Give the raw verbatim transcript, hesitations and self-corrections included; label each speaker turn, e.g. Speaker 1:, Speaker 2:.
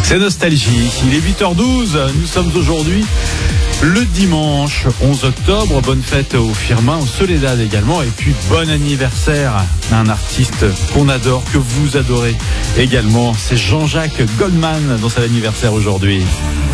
Speaker 1: C'est nostalgie. Il est huit heures douze. Nous sommes aujourd'hui le dimanche onze octobre. Bonne fête au Firmin, au Soledad également. Et puis bon anniversaire à un artiste qu'on adore, que vous adorez également. C'est Jean-Jacques Goldman dans son anniversaire aujourd'hui.